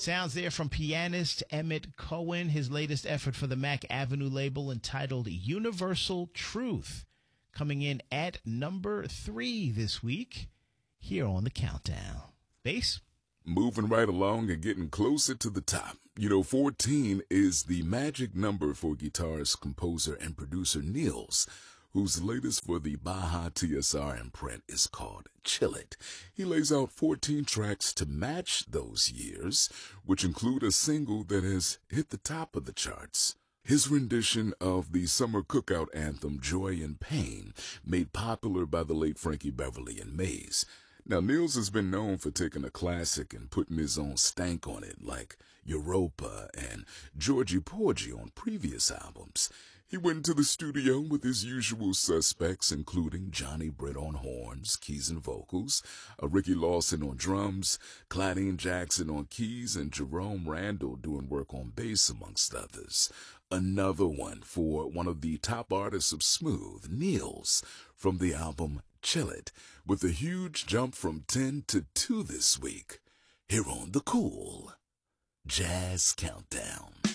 Sounds there from pianist Emmett Cohen, his latest effort for the Mac Avenue label entitled Universal Truth, coming in at number 3 this week here on the Countdown. Bass? Moving right along and getting closer to the top. 14 is the magic number for guitarist, composer, and producer Nils, whose latest for the Baja TSR imprint is called Chill It. He lays out 14 tracks to match those years, which include a single that has hit the top of the charts. His rendition of the summer cookout anthem Joy and Pain, made popular by the late Frankie Beverly and Maze. Now, Nils has been known for taking a classic and putting his own stank on it, like Europa and Georgie Porgy on previous albums. He went to the studio with his usual suspects, including Johnny Britt on horns, keys, and vocals, Ricky Lawson on drums, Claudine Jackson on keys, and Jerome Randall doing work on bass, amongst others. Another one for one of the top artists of smooth, Nils, from the album Chill It, with a huge jump from 10 to 2 this week, here on the Cool Jazz Countdown.